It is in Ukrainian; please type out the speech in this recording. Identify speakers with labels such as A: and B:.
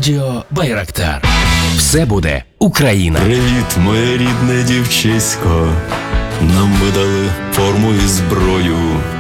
A: Радіо Байрактар. Все буде Україна.
B: Привіт, моє рідне дівчисько. Нам видали форму і зброю.